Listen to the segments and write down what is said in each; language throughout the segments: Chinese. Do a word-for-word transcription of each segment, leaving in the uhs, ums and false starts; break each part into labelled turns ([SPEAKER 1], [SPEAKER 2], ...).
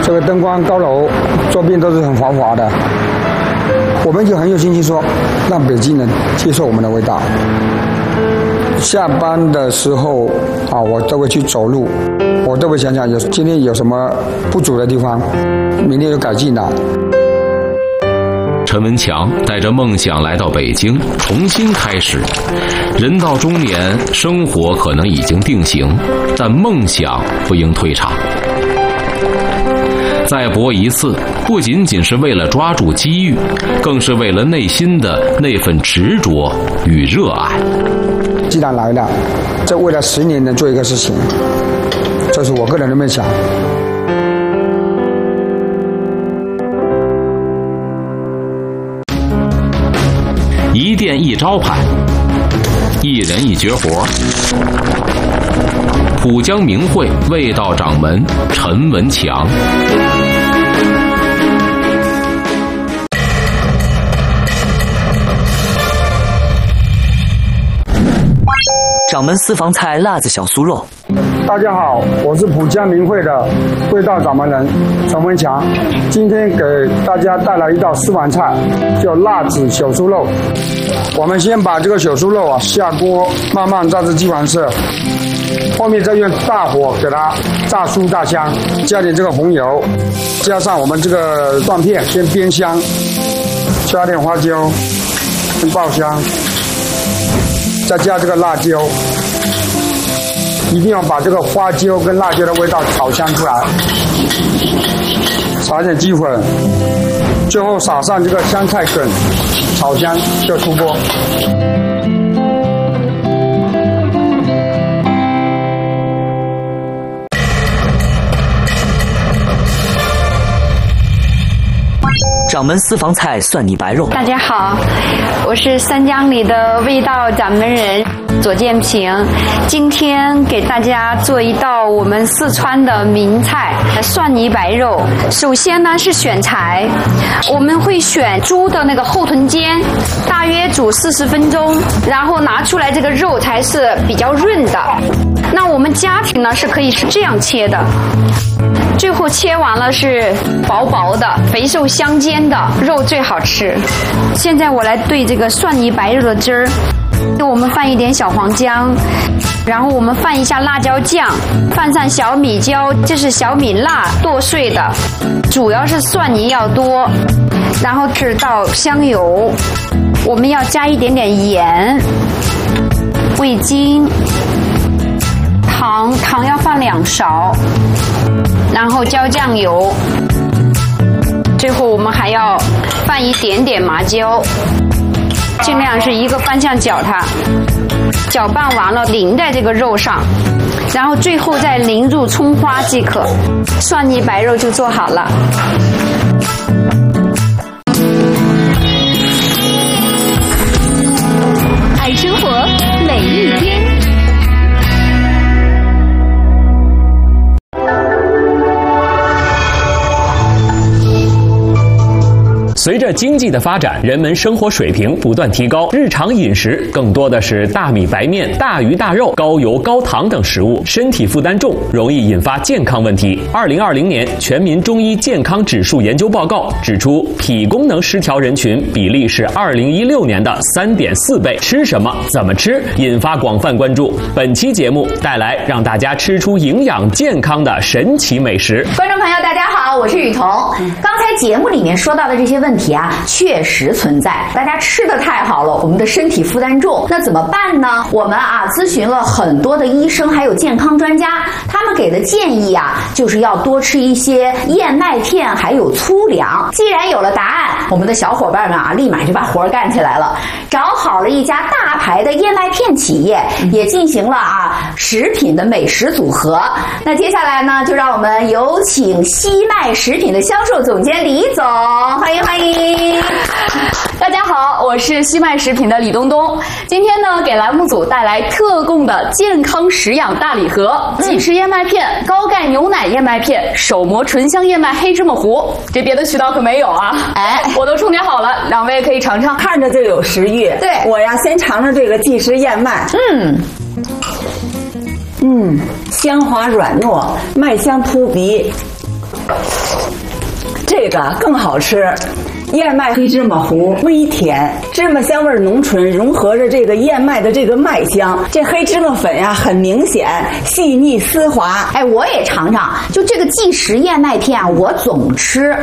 [SPEAKER 1] 这个灯光高楼周边都是很繁华的，我们就很有信心说，让北京人接受我们的味道。下班的时候啊，我都会去走路，我都会想想有今天有什么不足的地方，明天有改进的。
[SPEAKER 2] 陈文强带着梦想来到北京，重新开始。人到中年，生活可能已经定型，但梦想不应退场。再搏一次，不仅仅是为了抓住机遇，更是为了内心的那份执着与热爱。
[SPEAKER 1] 既然来了，这为了十年能做一个事情，这是我个人的梦想。
[SPEAKER 2] 一店一招牌，一人一绝活。浦江名汇味道掌门陈文强。
[SPEAKER 3] 掌门私房菜辣子小酥肉。
[SPEAKER 1] 大家好，我是浦江名汇的味道掌门人陈文强，今天给大家带来一道私房菜，叫辣子小酥肉。我们先把这个小酥肉啊下锅，慢慢炸至金黄色，后面再用大火给它炸酥炸香，加点这个红油，加上我们这个断片，先煸香，加点花椒，先爆香，再加这个辣椒。一定要把这个花椒跟辣椒的味道炒香出来，撒点鸡粉，最后撒上这个香菜梗，炒香就出锅。
[SPEAKER 3] 掌门私房菜蒜泥白肉。
[SPEAKER 4] 大家好，我是三江里的味道掌门人左建平，今天给大家做一道我们四川的名菜蒜泥白肉。首先呢是选材，我们会选猪的那个后臀尖，大约煮四十分钟，然后拿出来这个肉才是比较润的。那我们家庭呢是可以是这样切的，最后切完了是薄薄的，肥瘦相间的肉最好吃。现在我来兑这个蒜泥白肉的汁儿。我们放一点小黄姜，然后我们放一下辣椒酱，放上小米椒，这是小米辣剁碎的，主要是蒜泥要多，然后是倒香油，我们要加一点点盐、味精、糖，糖要放两勺，然后浇酱油，最后我们还要放一点点麻椒。尽量是一个方向搅它，搅拌完了淋在这个肉上，然后最后再淋入葱花即可，蒜泥白肉就做好了。
[SPEAKER 5] 爱生活，每一天。
[SPEAKER 6] 随着经济的发展，人们生活水平不断提高，日常饮食更多的是大米白面、大鱼大肉、高油高糖等食物，身体负担重，容易引发健康问题。二零二零年全民中医健康指数研究报告指出，脾功能失调人群比例是二零一六年的三点四倍。吃什么、怎么吃，引发广泛关注。本期节目带来让大家吃出营养健康的神奇美食。
[SPEAKER 7] 观众朋友，大家好，我是雨桐。刚才节目里面说到的这些问题。问题啊，确实存在。大家吃的太好了，我们的身体负担重，那怎么办呢？我们啊咨询了很多的医生还有健康专家，他们给的建议啊，就是要多吃一些燕麦片还有粗粮。既然有了答案，我们的小伙伴们啊，立马就把活干起来了，找好了一家大牌的燕麦片企业，也进行了啊食品的美食组合。那接下来呢，就让我们有请西麦食品的销售总监李总，欢迎欢迎。
[SPEAKER 8] 大家好，我是西麦食品的李东东。今天呢，给栏目组带来特供的健康食养大礼盒：即食燕麦片、高钙牛奶燕麦片、手磨醇香燕麦黑芝麻糊。这别的渠道可没有啊！哎，我都充点好了，两位可以尝尝，
[SPEAKER 9] 看着就有食欲。
[SPEAKER 7] 对，
[SPEAKER 9] 我呀，先尝尝这个即食燕麦。
[SPEAKER 7] 嗯
[SPEAKER 9] 嗯，香滑软糯，麦香扑鼻。 这个更好吃。燕麦黑芝麻糊微甜，芝麻香味浓醇，融合着这个燕麦的这个麦香。这黑芝麻粉呀，很明显，细腻丝滑。
[SPEAKER 7] 哎，我也尝尝，就这个即食燕麦片啊，我总吃。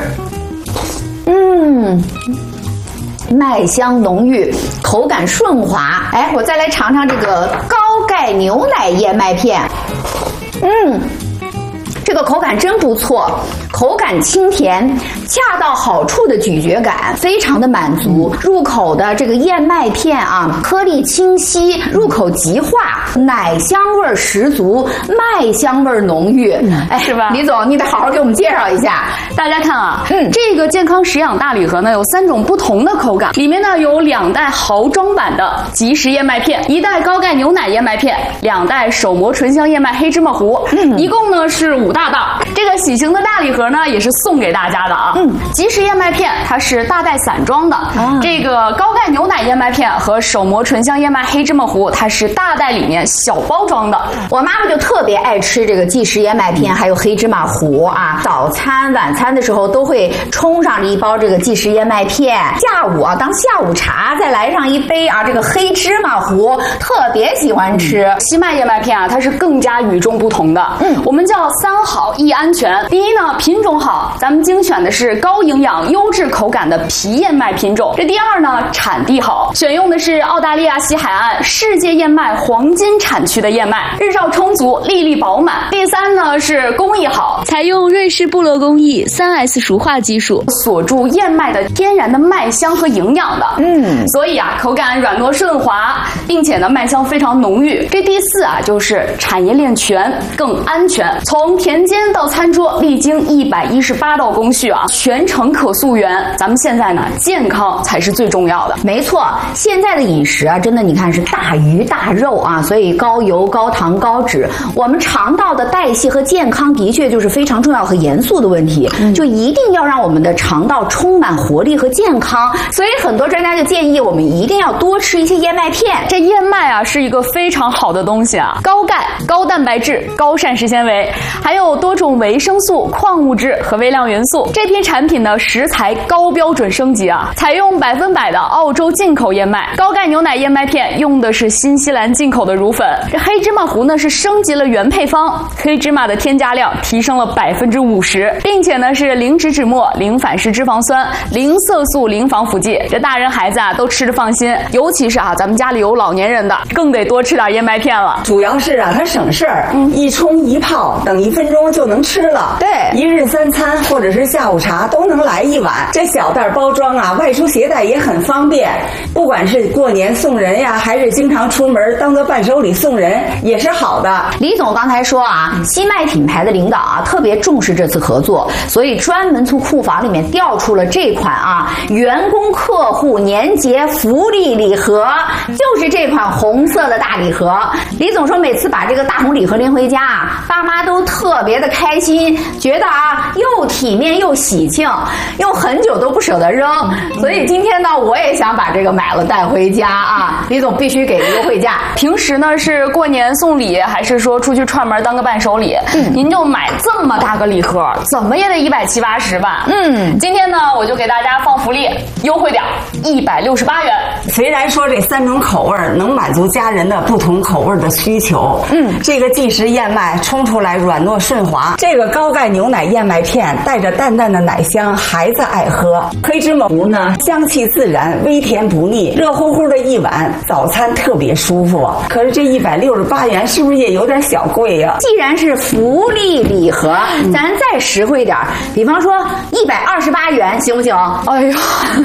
[SPEAKER 7] 嗯。麦香浓郁，口感顺滑。哎，我再来尝尝这个高钙牛奶燕麦片。嗯，这个口感真不错，口感清甜，恰到好处的咀嚼感，非常的满足。入口的这个燕麦片啊，颗粒清晰，入口即化，奶香味十足，麦香味浓郁。哎，
[SPEAKER 8] 是吧？
[SPEAKER 7] 李总，你得好好给我们介绍一下。
[SPEAKER 8] 大家看啊，
[SPEAKER 7] 嗯，
[SPEAKER 8] 这个健康食养大礼盒呢有三种不同的口感，里面呢有两袋豪装版的即食燕麦片，一袋高钙牛奶燕麦片，两袋手磨醇香燕麦黑芝麻糊，嗯，一共呢是五大袋。这个喜庆的大礼盒呢也是送给大家的啊。嗯，即食燕麦片它是大袋散装的，啊，这个高钙牛奶燕麦片和手磨醇香燕麦黑芝麻糊它是大袋里面小包装的。
[SPEAKER 7] 我妈妈就特别爱吃这个即食燕麦片，还有黑芝麻糊啊，早餐晚餐的时候都会冲上这一包这个即食燕麦片，下午啊当下午茶再来上一杯啊这个黑芝麻糊，特别喜欢吃。
[SPEAKER 8] 嗯，西麦燕麦片啊它是更加与众不同的，嗯，我们叫三好一安全。第一呢，品种好，咱们精选的是高营养优质口感的皮燕麦品种。这第二呢，产地好，选用的是澳大利亚西海岸世界燕麦黄金产区的燕麦，日照充足，粒粒饱满。第三呢是工艺好，
[SPEAKER 5] 采用瑞士部落工艺 三 S 熟化技术，
[SPEAKER 8] 锁住燕麦的天然的麦香和营养的。嗯，所以啊，口感软糯顺滑，并且呢麦香非常浓郁。这第四啊，就是产业链全，更安全，从田间到餐桌历经一百一十八道工序啊，全程可溯源。咱们现在呢，健康才是最重要的。
[SPEAKER 7] 没错，现在的饮食啊，真的你看是大鱼大肉啊，所以高油、高糖、高脂，我们肠道的代谢和健康的确就是非常重要和严肃的问题，嗯，就一定要让我们的肠道充满活力和健康。所以很多专家就建议我们一定要多吃一些燕麦片。
[SPEAKER 8] 这燕麦啊是一个非常好的东西啊，高钙、高蛋白质、高膳食纤维，还有多种维生素、矿物质和微量元素。这批产品呢，食材高标准升级啊，采用百分百的澳洲进口燕麦。高钙牛奶燕麦片用的是新西兰进口的乳粉。这黑芝麻糊呢是升级了原配方，黑芝麻的添加量提升了百分之五十，并且呢是零脂脂末、零反式脂肪酸、零色素、零防腐剂。这大人孩子啊都吃着放心，尤其是啊咱们家里有老年人的，更得多吃点燕麦片了。
[SPEAKER 9] 主要是啊它省事儿，嗯，一冲一泡，等一分钟就能吃了。
[SPEAKER 7] 对，
[SPEAKER 9] 一日三餐或者是下午茶都能来一碗。这小袋包装啊，外出携带也很方便，不管是过年送人呀，还是经常出门当个伴手礼送人，也是好的。
[SPEAKER 7] 李总刚才说啊，西麦品牌的领导啊特别重视这次合作，所以专门从库房里面调出了这款啊员工客户年节福利礼盒，就是这款红色的大礼盒。李总说每次把这个大红礼盒拎回家啊，爸妈都特别的开心，觉得啊又体面又喜庆，又很久都不舍得扔。所以今天呢，我也想把这个买了带回家啊。李总必须给个优惠价。
[SPEAKER 8] 平时呢是过年送礼，还是说出去串门当个伴手礼，嗯，您就买这么大个礼盒，怎么也得一百七八十吧。嗯，今天呢我就给大家放福利，优惠点一百六十八元。
[SPEAKER 9] 虽然说这三种口味能满足家人的不同口味的需求，嗯，这个即食燕麦冲出来软糯顺滑，这个高钙牛奶燕麦片带着淡淡的奶香，孩子爱喝。黑芝麻糊呢，香气自然，微甜不腻，热乎乎的一碗，早餐特别舒服。可是这一百六十八元是不是也有点小贵呀？
[SPEAKER 7] 既然是福利礼盒，嗯，咱再实惠点，比方说一百二十八元，行不行？
[SPEAKER 8] 哎呦，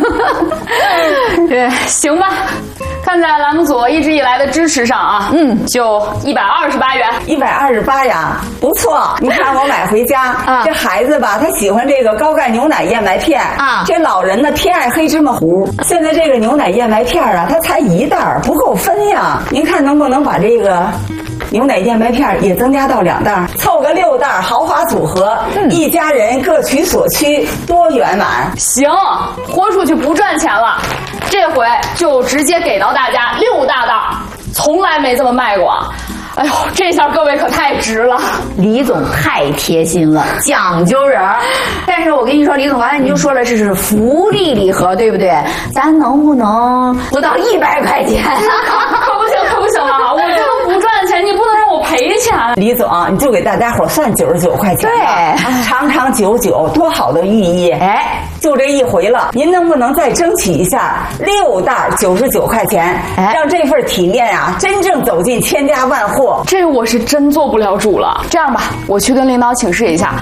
[SPEAKER 8] 对，行吧。看在栏目组一直以来的支持上啊，嗯，就一百二十八元，
[SPEAKER 9] 一百二十八呀，不错。你看我买回家，啊，这孩子吧，他喜欢这个高钙牛奶燕麦片啊，这老人呢偏爱黑芝麻糊。现在这个牛奶燕麦片啊，它才一袋，不够分呀。您看能不能把这个牛奶燕麦片也增加到两袋，凑个六袋，豪华组合，嗯，一家人各取所需，多圆满。
[SPEAKER 8] 行，豁出去不赚钱了，这回就直接给到大家六大袋，从来没这么卖过。 哎呦，这下各位可太值了，
[SPEAKER 7] 李总太贴心了，讲究人儿。但是我跟你说，李总刚才你就说了这是福利礼盒，对不对？咱能不能不到一百块钱？
[SPEAKER 8] 可不行，可不行了！我这个不赚钱，你不能让我赔钱。
[SPEAKER 9] 李总，你就给大家伙算九十九块钱，
[SPEAKER 7] 对，
[SPEAKER 9] 长长久久，多好的寓意！
[SPEAKER 7] 哎，
[SPEAKER 9] 就这一回了，您能不能再争取一下六袋九十九块钱，哎、让这份体面啊真正走进千家万户？
[SPEAKER 8] 这我是真做不了主了。这样吧，我去跟领导请示一下。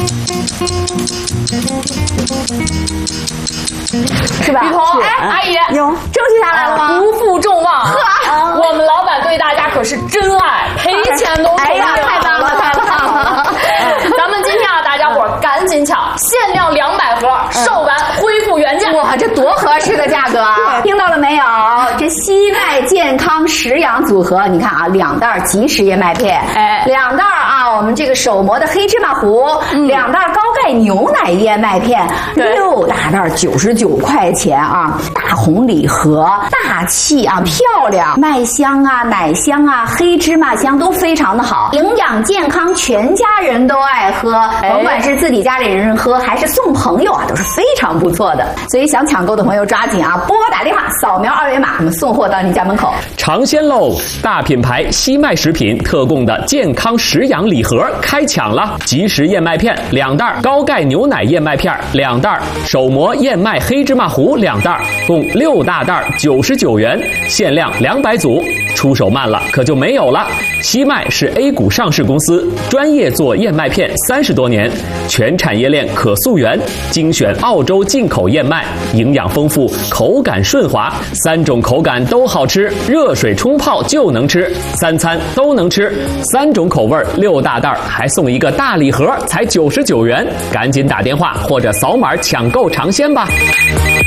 [SPEAKER 8] 是吧？雨桐，哎，阿姨，
[SPEAKER 7] 有争取下来了吗？
[SPEAKER 8] 不负众望，呵，我们老板对大家可是真爱，赔钱都
[SPEAKER 7] 哎呀，太棒了，太棒了！
[SPEAKER 8] 咱们今天啊，大家伙赶紧抢，限量两百盒，售完恢复原价。
[SPEAKER 7] 哇，这多合适的价格啊！听到了没有？这西麦健康食养组合，你看啊，两袋即食燕麦片，哎，两袋啊，我们这个手磨的黑芝麻糊，嗯、两袋高钙牛奶燕麦片，六大袋九十九块钱啊！大红礼盒，大气啊，漂亮，麦香啊，奶香啊，黑芝麻香都非常的好，营养健康，全家人都爱喝，哎、甭管是自己家里人喝还是送朋友啊，都是非常不错的。所以想抢购的朋友抓紧啊，拨打电话，扫描二维码，我们送货到你家门口。
[SPEAKER 6] 尝鲜喽！大品牌西麦食品特供的健康食养礼盒开抢了，即食燕麦片两袋，高钙牛奶燕麦片两袋，手磨燕麦黑芝麻糊两袋，共六大袋，九十九元，限量两百组。出手慢了可就没有了。西麦是 A 股上市公司，专业做燕麦片三十多年，全产业链可溯源，精选澳洲进口燕麦，营养丰富，口感顺滑，三种口感都好吃，热水冲泡就能吃，三餐都能吃，三种口味六大袋，还送一个大礼盒，才九十九元，赶紧打电话或者扫码抢购尝鲜吧。